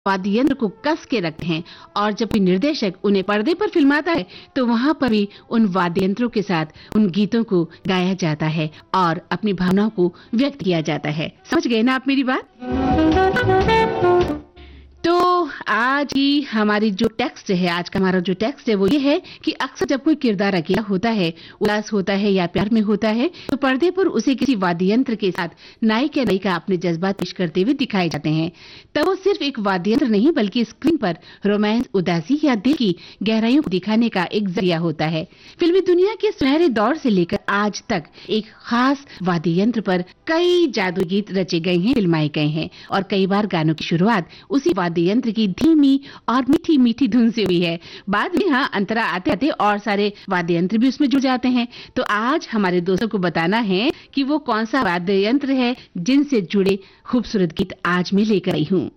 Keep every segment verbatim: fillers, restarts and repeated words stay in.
वाद्य यंत्र को कस के रखते हैं और जब कोई निर्देशक उन्हें पर्दे पर फिल्माता है तो वहाँ पर भी उन वाद्य यंत्रों के साथ उन गीतों को गाया जाता है और अपनी भावनाओं को व्यक्त किया जाता है। समझ गए ना आप मेरी बात? तो आज की हमारी जो टेक्स्ट है, आज का हमारा जो टेक्स्ट है वो ये है कि अक्सर जब कोई किरदार अकेला होता है, उदास होता है या प्यार में होता है तो पर्दे पर उसे किसी वाद्य यंत्र के साथ नायक या नायिका अपने जज्बात पेश करते हुए दिखाए जाते हैं। तब वो सिर्फ एक वाद्य यंत्र नहीं बल्कि स्क्रीन पर रोमांस, उदासी या दिल की गहराइयों को दिखाने का एक जरिया होता है। फिल्मी दुनिया के सुनहरे दौर से लेकर आज तक एक खास वाद्य यंत्र पर कई जादू गीत रचे गए हैं, फिल्माए गए हैं और कई बार गानों की शुरुआत उसी वाद्य यंत्र की धीमी और मीठी मीठी धुन से हुई है। बाद में हाँ अंतरा आते आते और सारे वाद्य यंत्र भी उसमें जुड़ जाते हैं। तो आज हमारे दोस्तों को बताना है कि वो कौन सा वाद्य यंत्र है जिनसे जुड़े खूबसूरत गीत आज मैं लेकर आई हूँ।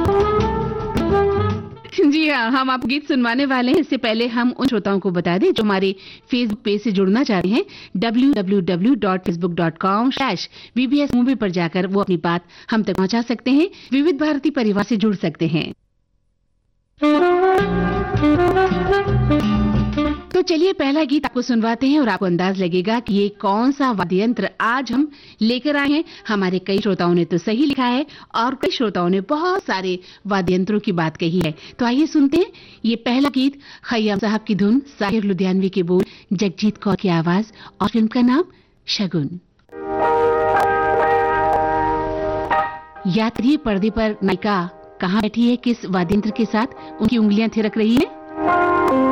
जी हाँ, हम आपको गीत सुनवाने वाले हैं। इससे पहले हम उन श्रोताओं को बता दें जो हमारे फेसबुक पेज से जुड़ना चाहते हैं। W W W dot Facebook dot com slash we B S movie पर जाकर वो अपनी बात हम तक पहुंचा सकते हैं, विविध भारती परिवार से जुड़ सकते हैं। तो चलिए पहला गीत आपको सुनवाते हैं और आपको अंदाज लगेगा कि ये कौन सा वाद्य यंत्र आज हम लेकर आए हैं। हमारे कई श्रोताओं ने तो सही लिखा है और कई श्रोताओं ने बहुत सारे वाद्य यंत्रों की बात कही है। तो आइए सुनते हैं ये पहला गीत। खय्याम साहब की धुन, साहिर लुधियानवी के बोल, जगजीत कौर की आवाज और फिल्म का नाम शगुन। याद करिए पर्दे पर नायिका कहाँ बैठी है, किस वाद्य यंत्र के साथ उनकी उंगलियां थिरक रही है।